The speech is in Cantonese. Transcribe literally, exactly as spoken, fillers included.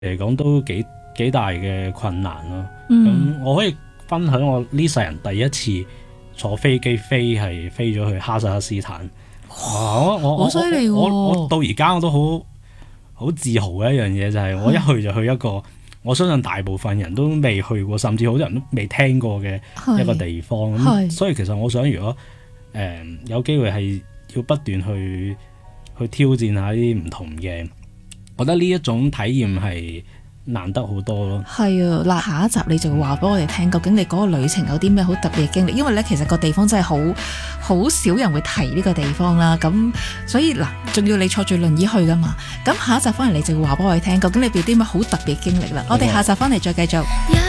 嚟講都幾幾大嘅困難咯。咁、 嗯、 我可以分享我呢世人第一次坐飛機飛係飛咗去哈薩克斯坦。哇！我好犀利喎！ 我我到而家我都好好自豪嘅一樣嘢就係我一去就去一個我相信大部分人都未去過，甚至好多人都未聽過嘅一個地方。咁所以其實我想，如果誒、呃、有機會係要不斷去去挑戰下啲唔同嘅，我覺得呢一種體驗係難得好多咯。 係啊，嗱，下一集你就話俾我哋聽，究竟你嗰個旅程有啲咩好特別嘅經歷？因為咧，其實個地方真係好好少人會提呢個地方啦。咁所以嗱，仲要你坐住輪椅去噶嘛？咁下一集翻嚟你就會話俾我哋聽，究竟你有啲咩好特別嘅經歷啦。我哋下集翻嚟再繼續。